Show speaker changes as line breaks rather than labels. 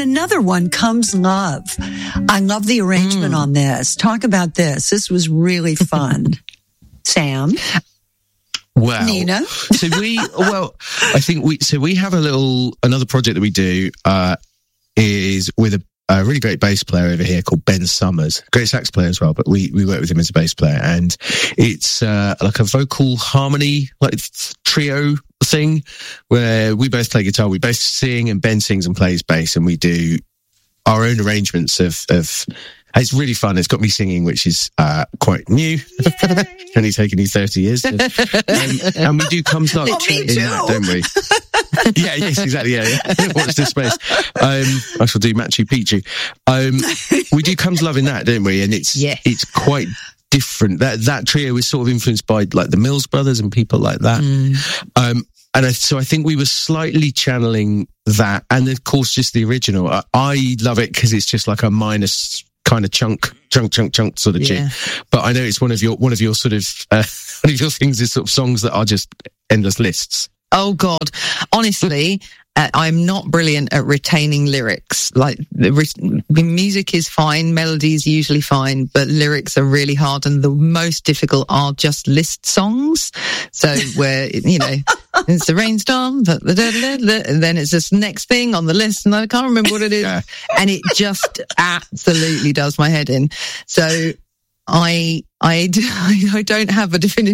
another one, Comes Love. I love the arrangement on this. Talk about this. This was really fun. Sam?
Well,
Nina?
we have another project that we do, is with a really great bass player over here called Ben Summers, great sax player as well, but we work with him as a bass player, and it's like a vocal harmony, like trio thing, where we both play guitar, we both sing, and Ben sings and plays bass, and we do our own arrangements of it's really fun. It's got me singing, which is quite new. Only taken you 30 years. And we do Comes Love in that, don't we? Yeah, yes, exactly. Yeah. Watch this space. I shall do Machu Picchu. We do Comes Love in that, don't we? And it's quite different. That trio is sort of influenced by like the Mills Brothers and people like that. So I think we were slightly channeling that, and of course just the original. I love it because it's just like a minus kind of chunk sort of G. But I know it's one of your sort of one of your things is sort of songs that are just endless lists.
Oh God, honestly, I'm not brilliant at retaining lyrics. Like the music is fine, melody is usually fine, but lyrics are really hard, and the most difficult are just list songs. So where it's a rainstorm, and then it's this next thing on the list, and I can't remember what it is, and it just absolutely does my head in. So I don't have a definitive